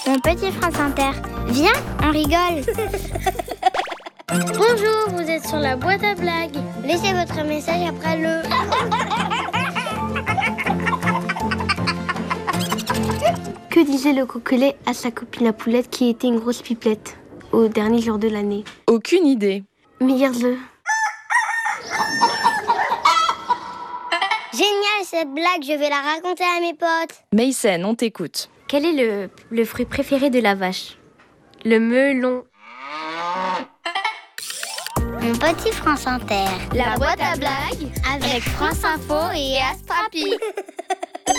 Mon petit France Inter. Viens, on rigole. Bonjour, vous êtes sur la boîte à blagues. Laissez votre message après le... Que disait le coquelet à sa copine la poulette qui était une grosse pipelette au dernier jour de l'année? Aucune idée. Meilleurs œufs. Génial cette blague, je vais la raconter à mes potes. Maïsen, on t'écoute. Quel est le fruit préféré de la vache? Le melon. Mon petit France Inter. La boîte à blagues Avec France Info et Astrapi.